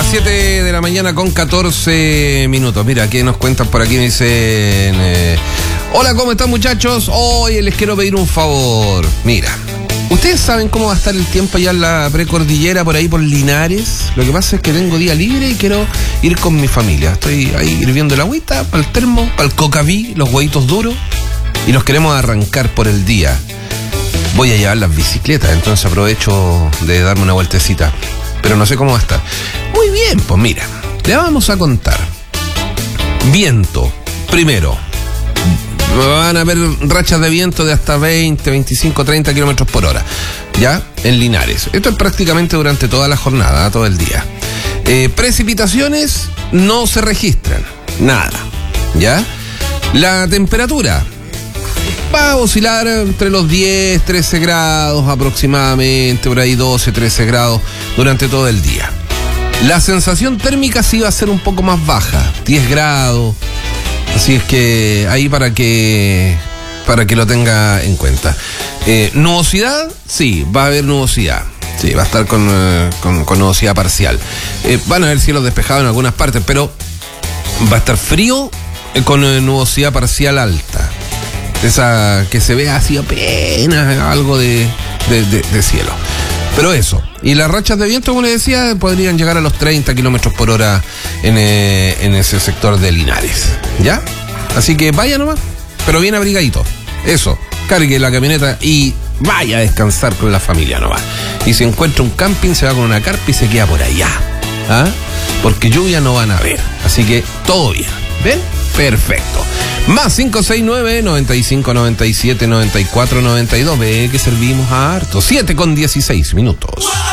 7 de la mañana con 14 minutos. Mira, aquí nos cuentan por aquí, me dicen... hola, ¿cómo están, muchachos? Hoy les quiero pedir un favor. Mira, ¿ustedes saben cómo va a estar el tiempo allá en la precordillera, por ahí por Linares? Lo que pasa es que tengo día libre y quiero ir con mi familia. Estoy ahí hirviendo el agüita, para el termo, para el cocaví, los huevitos duros, y nos queremos arrancar por el día. Voy a llevar las bicicletas, entonces aprovecho de darme una vueltecita. Pero no sé cómo va a estar. Muy bien, pues mira, le vamos a contar. Viento, primero. Van a haber rachas de viento de hasta 20, 25, 30 kilómetros por hora. ¿Ya? En Linares. Esto es prácticamente durante toda la jornada, todo el día. Precipitaciones no se registran. Nada. ¿Ya? La temperatura va a oscilar entre los 10, 13 grados aproximadamente, por ahí 12, 13 grados durante todo el día. La sensación térmica sí va a ser un poco más baja, 10 grados. Así es que ahí para que lo tenga en cuenta. Nubosidad, sí, va a haber nubosidad. Sí, va a estar con nubosidad parcial. Van a haber cielos despejados en algunas partes, pero va a estar frío con nubosidad parcial alta. Esa que se ve así apenas algo de cielo. Pero eso. Y las rachas de viento, como les decía, podrían llegar a los 30 kilómetros por hora en ese sector de Linares. ¿Ya? Así que vaya nomás, pero bien abrigadito. Eso. Cargue la camioneta y vaya a descansar con la familia nomás. Y si encuentra un camping, se va con una carpa y se queda por allá. ¿Ah? Porque lluvia no van a ver. Así que todo bien. ¿Ven? Perfecto. Más 569-9597-9492. Ve que servimos a harto. 7 con 16 minutos.